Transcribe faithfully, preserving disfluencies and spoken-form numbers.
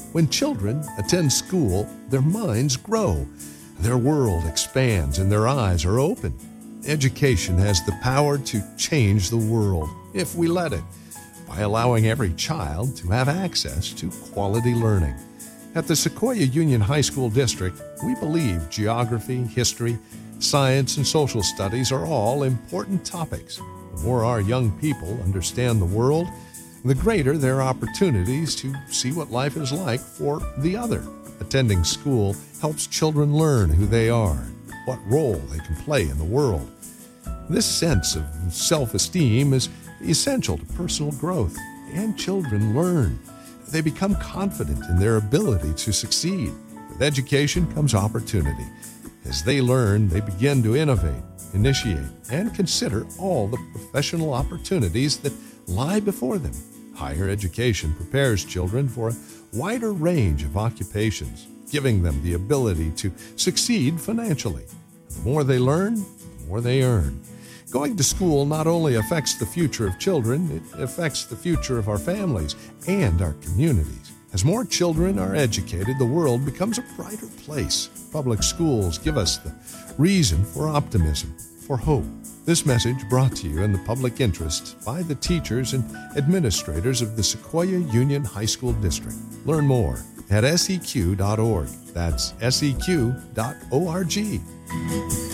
When children attend school, their minds grow, their world expands, and their eyes are open. Education has the power to change the world, if we let it, by allowing every child to have access to quality learning. At the Sequoia Union High School District, we believe geography, history, science, and social studies are all important topics. The more our young people understand the world, the greater their opportunities to see what life is like for the other. Attending school helps children learn who they are, what role they can play in the world. This sense of self-esteem is essential to personal growth, and children learn. They become confident in their ability to succeed. With education comes opportunity. As they learn, they begin to innovate, initiate, and consider all the professional opportunities that lie before them. Higher education prepares children for a wider range of occupations, giving them the ability to succeed financially. The more they learn, the more they earn. Going to school not only affects the future of children, it affects the future of our families and our communities. As more children are educated, the world becomes a brighter place. Public schools give us the reason for optimism, for hope. This message brought to you in the public interest by the teachers and administrators of the Sequoia Union High School District. Learn more at S E Q dot org. That's S E Q dot org.